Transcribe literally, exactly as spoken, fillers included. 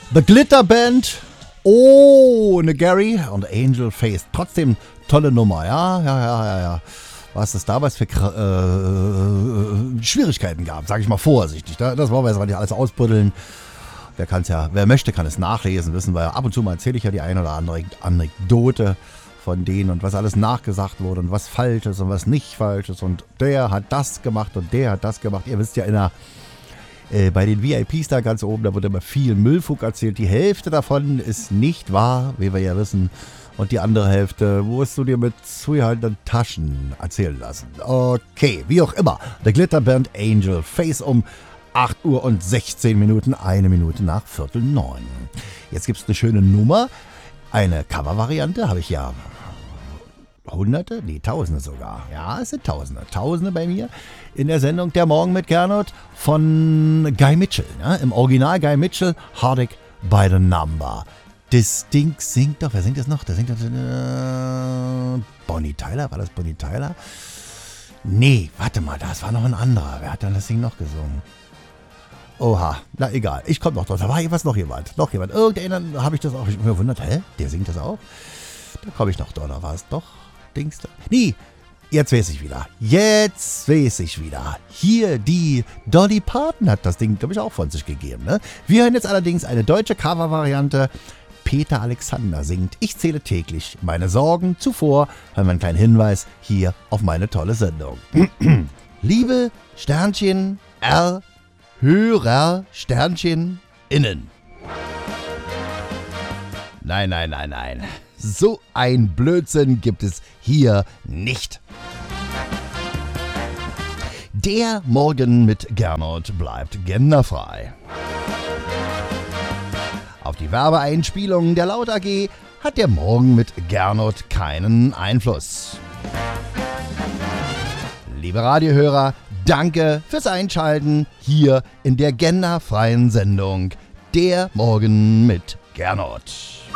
The Glitter Band ohne Gary und Angel Face. Trotzdem tolle Nummer, ja, ja, ja, ja, ja. Was es damals für äh, Schwierigkeiten gab, sage ich mal vorsichtig. Das wollen wir jetzt mal nicht alles ausbuddeln. Wer kann's ja, wer möchte, kann es nachlesen, wissen wir. Ab und zu mal erzähle ich ja die eine oder andere Anekdote von denen und was alles nachgesagt wurde und was falsch ist und was nicht falsch ist. Und der hat das gemacht und der hat das gemacht. Ihr wisst ja, in der, äh, bei den V I Ps da ganz oben, da wird immer viel Müllfug erzählt. Die Hälfte davon ist nicht wahr, wie wir ja wissen. Und die andere Hälfte musst du dir mit zugehaltenen Taschen erzählen lassen. Okay, wie auch immer. Der Glitterband Angel Face um acht Uhr und sechzehn Minuten, eine Minute nach Viertel neun. Jetzt gibt es eine schöne Nummer, eine Cover-Variante, habe ich ja Hunderte, nee, Tausende sogar. Ja, es sind Tausende, Tausende bei mir in der Sendung Der Morgen mit Gernot von Guy Mitchell. Ja, im Original Guy Mitchell, Heartache by the Number. Das Ding singt doch, wer singt das noch? Da singt das, äh, Bonnie Tyler, war das Bonnie Tyler? Nee, warte mal, das war noch ein anderer. Wer hat dann das Ding noch gesungen? Oha, na egal, ich komme noch drauf. Da war was noch jemand, noch jemand. Irgendeinen habe ich das auch. Ich habe mich gewundert, hä, der singt das auch? Da komme ich noch da, da war es doch. Dings da. Nee, jetzt weiß ich wieder. Jetzt weiß ich wieder. Hier, die Dolly Parton hat das Ding, glaube ich, auch von sich gegeben. Ne? Wir hören jetzt allerdings eine deutsche Cover-Variante. Peter Alexander singt Ich zähle täglich meine Sorgen. Zuvor haben wir einen kleinen Hinweis hier auf meine tolle Sendung. Liebe Sternchen R, Hörer Sternchen innen. Nein, nein, nein, nein. So ein Blödsinn gibt es hier nicht. Der Morgen mit Gernot bleibt genderfrei. Auf die Werbeeinspielungen der Laut A G hat der Morgen mit Gernot keinen Einfluss. Liebe Radiohörer, danke fürs Einschalten hier in der genderfreien Sendung Der Morgen mit Gernot.